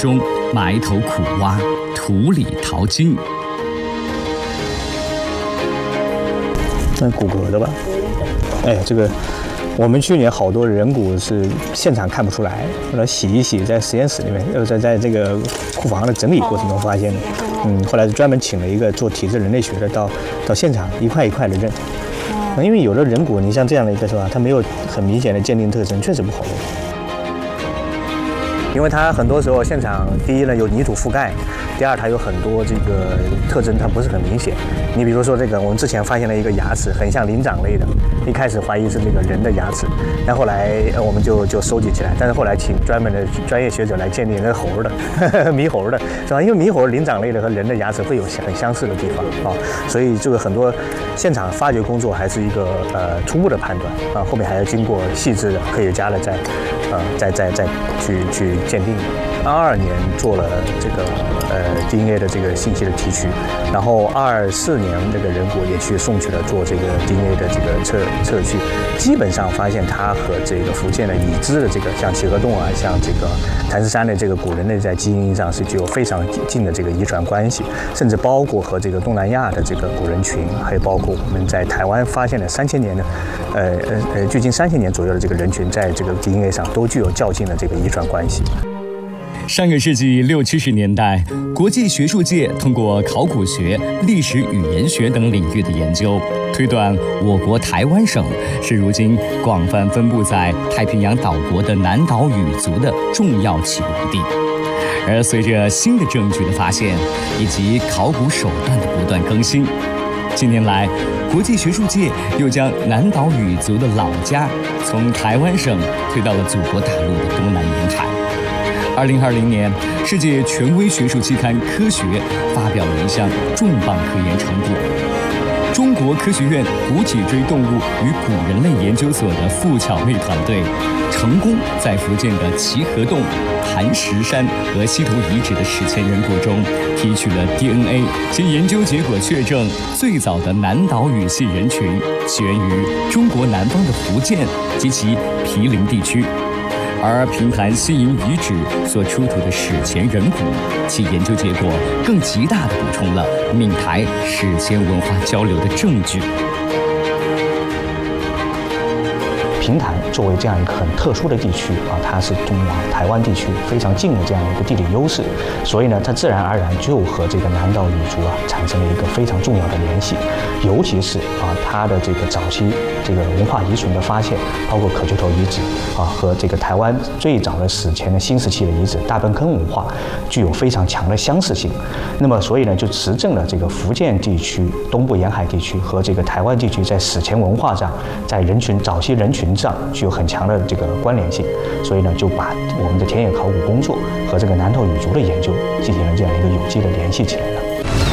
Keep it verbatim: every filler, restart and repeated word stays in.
中埋头苦挖，土里淘金。 那骨骼的吧？哎，这个我们去年好多人骨是现场看不出来，后来洗一洗，在实验室里面，呃，在在这个库房的整理过程中发现的。嗯，后来专门请了一个做体质人类学的到到现场一块一块的认。因为有的人骨，你像这样的一个是吧，它没有很明显的鉴定特征，确实不好认。因为它很多时候现场，第一呢有泥土覆盖，第二它有很多这个特征它不是很明显。你比如说这个，我们之前发现了一个牙齿很像灵长类的，一开始怀疑是这个人的牙齿，但后来我们就就收集起来，但是后来请专门的专业学者来鉴定那个猴的呵呵猕猴的是吧？因为猕猴灵长类的和人的牙齿会有很相似的地方啊，所以这个很多现场发掘工作还是一个呃初步的判断啊，后面还要经过细致的科学家的再呃再再再去去鉴定。二二年做了这个呃 D N A 的这个信息的提取，然后二四年这个人骨也去送去了做这个 D N A 的这个测测序，基本上发现它和这个福建的已知的这个像企鹅洞啊，像这个谭氏山的这个古人类在基因上是具有非常近的这个遗传关系，甚至包括和这个东南亚的这个古人群，还有包括我们在台湾发现的三千年的，呃呃呃距今三千年左右的这个人群，在这个 D N A 上都具有较近的这个遗传关系。 上个世纪六七十年代，国际学术界通过考古学、历史语言学等领域的研究，推断我国台湾省是如今广泛分布在太平洋岛国的南岛语族的重要起源地。而随着新的证据的发现，以及考古手段的不断更新，近年来，国际学术界又将南岛语族的老家从台湾省推到了祖国大陆的东南沿海。二零二零年，世界权威学术期刊《科学》发表了一项重磅科研成果。中国科学院古脊椎动物与古人类研究所的傅巧妹团队，成功在福建的齐河洞、磐石山和溪头遗址的史前人骨中提取了 D N A， 其研究结果确证，最早的南岛语系人群起源于中国南方的福建及其毗邻地区。而平潭西营遗址所出土的史前人骨，其研究结果更极大地补充了闽台史前文化交流的证据。 平潭作为这样一个很特殊的地区啊，它是中亚台湾地区非常近的这样一个地理优势，所以呢，它自然而然就和这个南岛语族啊产生了一个非常重要的联系。尤其是啊，它的这个早期这个文化遗存的发现，包括可丘头遗址啊，和这个台湾最早的史前的新石器的遗址大粪坑文化，具有非常强的相似性。那么，所以呢，就实证了这个福建地区、东部沿海地区和这个台湾地区在史前文化上，在人群早期人群上具有很强的这个关联性，所以呢，就把我们的田野考古工作和这个南岛语族的研究进行了这样一个有机的联系起来了。